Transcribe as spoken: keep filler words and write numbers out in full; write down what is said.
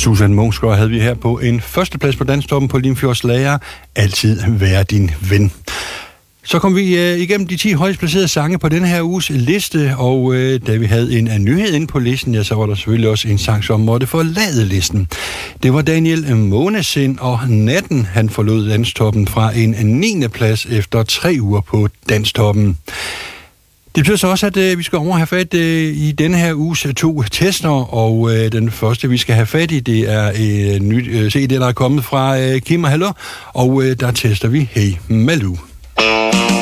Susan Mungsgaard havde vi her på en førsteplads på Danstoppen på Limfjords Lager. Altid være din ven. Så kom vi øh, igennem de ti højst placerede sange på denne her uges liste, og øh, da vi havde en, en nyhed inde på listen, ja, så var der selvfølgelig også en sang, som måtte forlade listen. Det var Daniel Månesind og Natten, han forlod Danstoppen fra en niende plads efter tre uger på Danstoppen. Det betyder så også, at øh, vi skal over og have fat øh, i denne her uges to tester, og øh, den første, vi skal have fat i, det er en øh, nyt øh, C D, der er kommet fra øh, Kim og Hallo, og øh, der tester vi Hey Malou.